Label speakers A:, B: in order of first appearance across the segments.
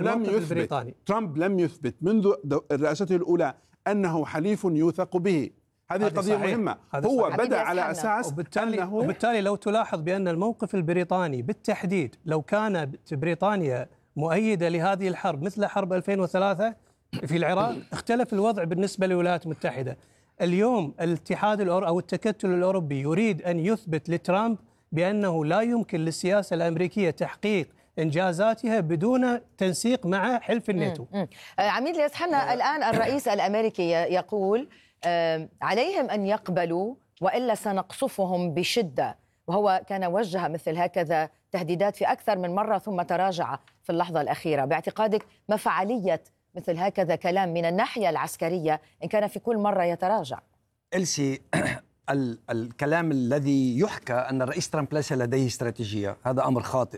A: ترامب لم يثبت منذ رئاسته الأولى أنه حليف يوثق به. هذه قضية مهمة. هو بدأ على أساس
B: وبالتالي لو تلاحظ بأن الموقف البريطاني بالتحديد، لو كانت بريطانيا مؤيدة لهذه الحرب مثل حرب 2003 في العراق، اختلف الوضع بالنسبة للولايات المتحدة. اليوم الاتحاد الأوروبي أو التكتل الأوروبي يريد أن يثبت لترامب بأنه لا يمكن للسياسة الأمريكية تحقيق إنجازاتها بدون تنسيق مع حلف الناتو.
C: عميد الياس حنا، الآن الرئيس الأمريكي يقول عليهم أن يقبلوا وإلا سنقصفهم بشدة، وهو كان وجه مثل هكذا تهديدات في أكثر من مرة ثم تراجع في اللحظة الأخيرة. باعتقادك ما فعالية مثل هكذا كلام من الناحية العسكرية إن كان في كل مرة يتراجع؟
D: إلسي، الكلام الذي يحكى أن الرئيس ترامب ليس لديه استراتيجية هذا أمر خاطئ.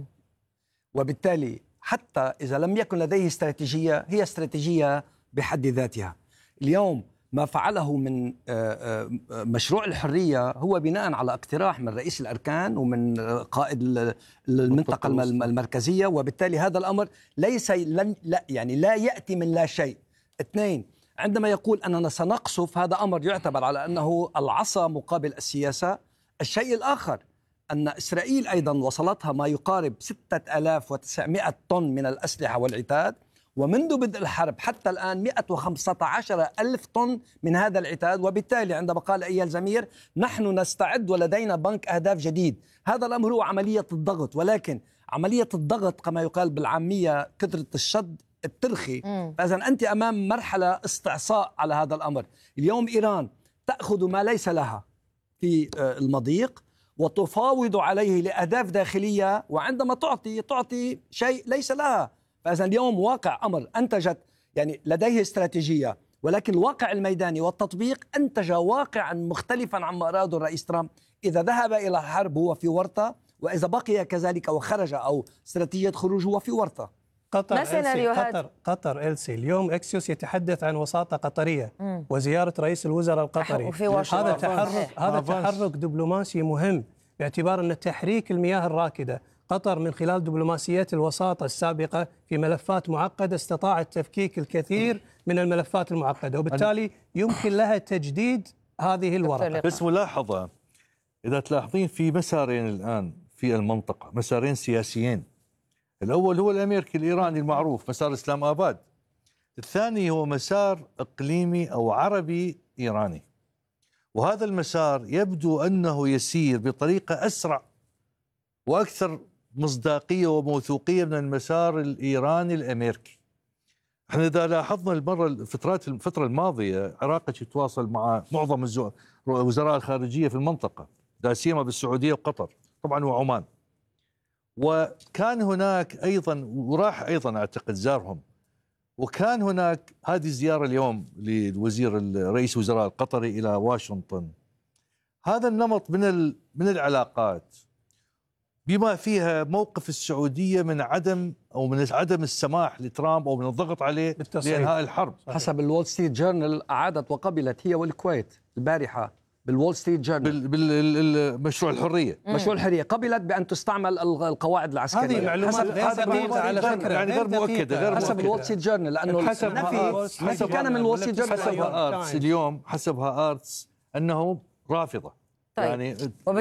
D: وبالتالي حتى إذا لم يكن لديه استراتيجية، هي استراتيجية بحد ذاتها. اليوم ما فعله من مشروع الحرية هو بناء على اقتراح من رئيس الأركان ومن قائد المنطقة المركزية، وبالتالي هذا الأمر لا يأتي من لا شيء. اثنين، عندما يقول أننا سنقصف، هذا أمر يعتبر على أنه العصا مقابل السياسة. الشيء الآخر أن إسرائيل أيضا وصلتها ما يقارب 6900 طن من الأسلحة والعتاد، ومنذ بدء الحرب حتى الآن 115 ألف طن من هذا العتاد. وبالتالي عندما قال أيال زمير نحن نستعد ولدينا بنك أهداف جديد، هذا الأمر هو عملية الضغط، ولكن عملية الضغط كما يقال بالعامية كثرة الشد الترخي. فإذا أنت أمام مرحلة استعصاء على هذا الأمر. اليوم إيران تأخذ ما ليس لها في المضيق وتفاوض عليه لأهداف داخلية، وعندما تعطي شيء ليس لها. فإذا اليوم واقع أمر أنتجت لديه استراتيجية، ولكن الواقع الميداني والتطبيق أنتج واقعا مختلفا عما أراده الرئيس ترامب. إذا ذهب إلى الحرب هو في ورطة، وإذا بقي كذلك وخرج أو استراتيجية خروج هو في ورطة.
B: قطر إلسي اليوم إكسيوس يتحدث عن وساطة قطرية وزيارة رئيس الوزراء القطري. هذا تحرك دبلوماسي مهم، باعتبار أن تحريك المياه الراكدة، قطر من خلال دبلوماسيات الوساطة السابقة في ملفات معقدة استطاعت تفكيك الكثير من الملفات المعقدة، وبالتالي يمكن لها تجديد هذه الورقة.
E: بس ملاحظة، إذا تلاحظين في مسارين الآن في المنطقة، مسارين سياسيين. الأول هو الأمريكي الإيراني المعروف، مسار إسلام آباد. الثاني هو مسار إقليمي أو عربي إيراني، وهذا المسار يبدو أنه يسير بطريقة أسرع وأكثر مصداقية وموثوقية من المسار الإيراني الأمريكي. احنا إذا لاحظنا الفترة الماضية العراق يتواصل مع معظم وزراء الخارجية في المنطقة، لا سيما بالسعودية وقطر طبعا وعمان، وكان هناك أيضا وراح أيضا أعتقد زارهم، وكان هناك هذه الزيارة اليوم رئيس وزراء القطري إلى واشنطن. هذا النمط من العلاقات بما فيها موقف السعودية من عدم السماح لترامب أو من الضغط عليه لإنهاء الحرب.
D: حسب الول ستريت جورنال أعادت وقبلت هي والكويت البارحة بالول ستريت جورنال
E: بالمشروع الحرية.
D: مشروع الحرية قبلت بأن تستعمل القواعد العسكرية.
B: هذه معلومات
E: على فكرة غير مؤكدة
D: حسب الول ستريت جورنال، لأنه النفي كان من الول ستريت جورنال.
E: حسبها آرتس اليوم، حسبها آرتس أنه رافضة.
C: طيب.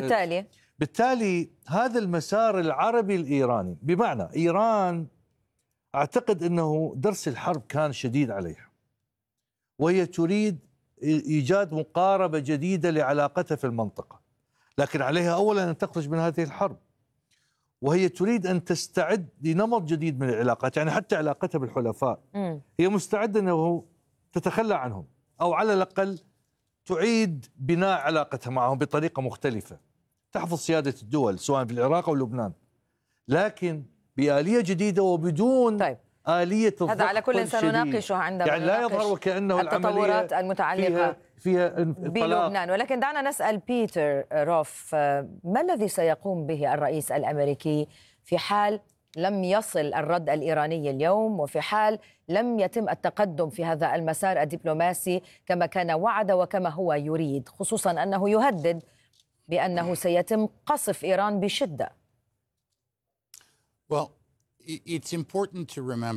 E: بالتالي هذا المسار العربي الإيراني، بمعنى إيران أعتقد أنه درس الحرب كان شديد عليها، وهي تريد إيجاد مقاربة جديدة لعلاقتها في المنطقة، لكن عليها أولا أن تخرج من هذه الحرب، وهي تريد أن تستعد لنمط جديد من العلاقات. حتى علاقتها بالحلفاء هي مستعدة أنه تتخلى عنهم، أو على الأقل تعيد بناء علاقتها معهم بطريقة مختلفة تحفظ سيادة الدول سواء في العراق أو لبنان، لكن بآلية جديدة وبدون آلية الضغط.
C: هذا على كل سنناقشه عندما
E: لا يظهر وكأنه
C: التطورات المتعلقة
E: فيها
C: بلبنان. ولكن دعنا نسأل بيتر روف، ما الذي سيقوم به الرئيس الأمريكي في حال لم يصل الرد الإيراني اليوم، وفي حال لم يتم التقدم في هذا المسار الدبلوماسي كما كان وعد وكما هو يريد، خصوصا أنه يهدد بأنه سيتم قصف إيران بشدة؟
F: Well, it's important to remember